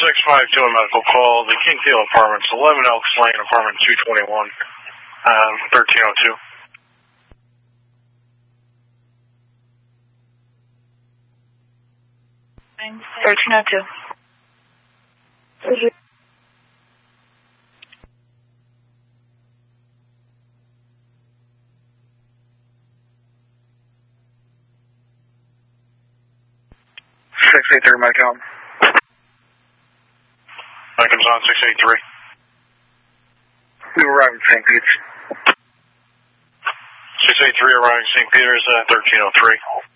652, a medical call. The Kingfield Apartments, 11 Elks Lane, apartment 221, 1302. 1302. Mike on. Mike's on 683. We were arriving St. Peter's. 683 arriving St. Peter's, 1303.